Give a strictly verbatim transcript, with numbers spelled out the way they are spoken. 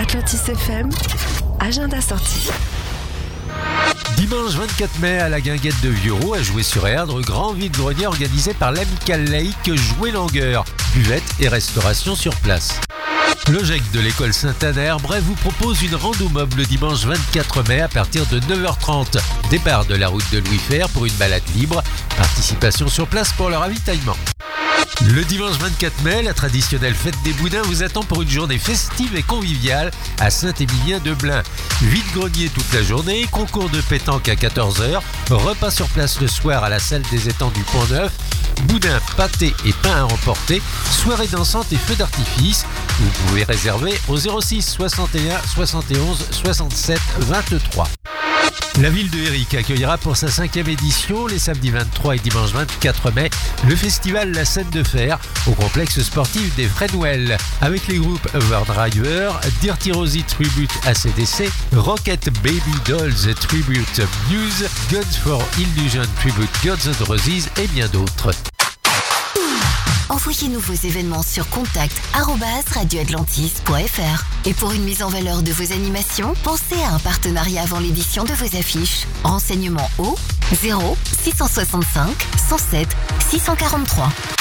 Atlantis F M, agenda sorti. Dimanche vingt-quatre mai à la Guinguette de Vieuxroux, à jouer sur Erdre, grand vide-grenier organisé par l'Amicale laïque Jouer Langueur, buvette et restauration sur place. Le G E C de l'école Saint-Anne-Herbray vous propose une rando mob le dimanche vingt-quatre mai à partir de neuf heures trente. Départ de la route de Louis Fer pour une balade libre, participation sur place pour le ravitaillement. Le dimanche vingt-quatre mai, la traditionnelle fête des Boudins vous attend pour une journée festive et conviviale à Saint-Émilien-de-Blain. Vide-grenier toute la journée, concours de pétanque à quatorze heures, repas sur place le soir à la salle des étangs du Pont-Neuf, boudin, pâté et pain à emporter, soirée dansante et feux d'artifice. Vous pouvez réserver au zéro six soixante et un soixante et onze soixante-sept vingt-trois. La ville de Éric accueillera pour sa cinquième édition, les samedis vingt-trois et dimanche vingt-quatre mai, le festival La Scène de Fer au complexe sportif des Fresnouel, avec les groupes Overdriver, Dirty Rosie Tribute A C D C, Rocket Baby Dolls Tribute Muse, Guns for Illusion Tribute Guns N' Roses et bien d'autres. Envoyez-nous vos événements sur contact arobase radio atlantis point f r. Et pour une mise en valeur de vos animations, pensez à un partenariat avant l'édition de vos affiches. Renseignements au zéro six cent soixante-cinq cent sept six cent quarante-trois.